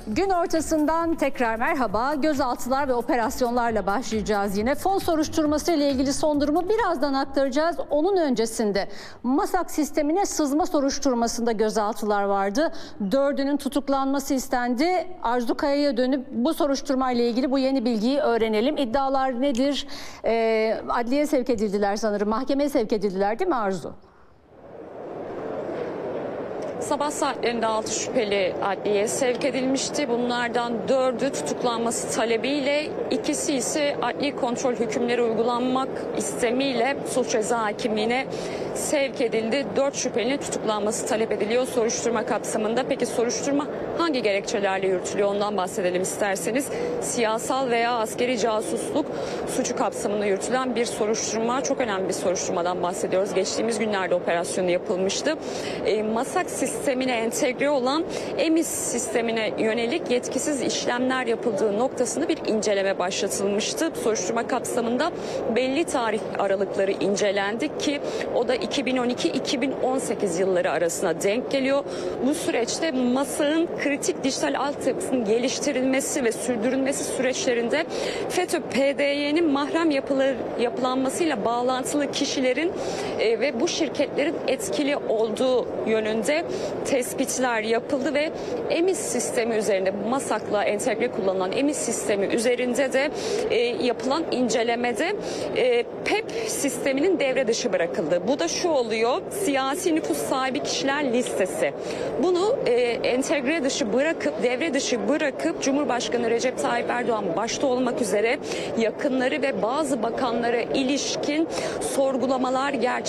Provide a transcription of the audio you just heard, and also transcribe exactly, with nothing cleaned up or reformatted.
Gün ortasından tekrar merhaba. Gözaltılar ve operasyonlarla başlayacağız yine. Fon soruşturması ile ilgili son durumu birazdan aktaracağız. Onun öncesinde MASAK sistemine sızma soruşturmasında gözaltılar vardı. Dördünün tutuklanması istendi. Arzu Kaya'ya dönüp bu soruşturma ile ilgili bu yeni bilgiyi öğrenelim. İddialar nedir? Ee, adliyeye sevk edildiler sanırım. Mahkemeye sevk edildiler değil mi Arzu? Sabah saatlerinde altı şüpheli adliyeye sevk edilmişti. Bunlardan dördü tutuklanması talebiyle, ikisi ise adli kontrol hükümleri uygulanmak istemiyle suç ceza hakimliğine sevk edildi. Dört şüphelinin tutuklanması talep ediliyor soruşturma kapsamında. Peki soruşturma hangi gerekçelerle yürütülüyor, ondan bahsedelim isterseniz. Siyasal veya askeri casusluk suçu kapsamında yürütülen bir soruşturma. Çok önemli bir soruşturmadan bahsediyoruz. Geçtiğimiz günlerde operasyonu yapılmıştı. E, MASAK sistemine entegre olan EMİS sistemine yönelik yetkisiz işlemler yapıldığı noktasında bir inceleme başlatılmıştı. Soruşturma kapsamında belli tarih aralıkları incelendi ki o da iki bin on iki iki bin on sekiz yılları arasına denk geliyor. Bu süreçte MASAK'ın kritik dijital altyapısının geliştirilmesi ve sürdürülmesi süreçlerinde FETÖ P D Y'nin mahrem yapılar, yapılanmasıyla bağlantılı kişilerin e, ve bu şirketlerin etkili olduğu yönünde tespitler yapıldı ve EMİS sistemi üzerinde, MASAK'la entegre kullanılan EMİS sistemi üzerinde de e, yapılan incelemede e, P E P sisteminin devre dışı bırakıldı. Bu da şu oluyor: siyasi nüfus sahibi kişiler listesi. Bunu e, entegre dışı bırakıp, devre dışı bırakıp Cumhurbaşkanı Recep Tayyip Erdoğan başta olmak üzere yakınları ve bazı bakanlara ilişkin sorgulamalar gerçekleştirildi.